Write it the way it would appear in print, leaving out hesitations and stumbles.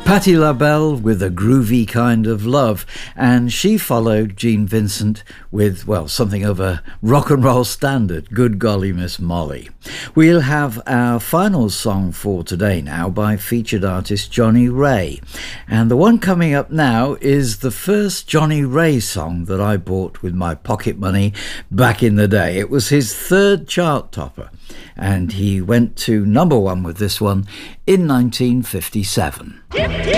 Patti LaBelle with A Groovy Kind of Love, and she followed Gene Vincent with, well, something of a rock and roll standard, Good Golly Miss Molly. We'll have our final song for today now by featured artist Johnny Ray, and the one coming up now is the first Johnny Ray song that I bought with my pocket money back in the day. It was his third chart topper, and he went to number one with this one in 1957.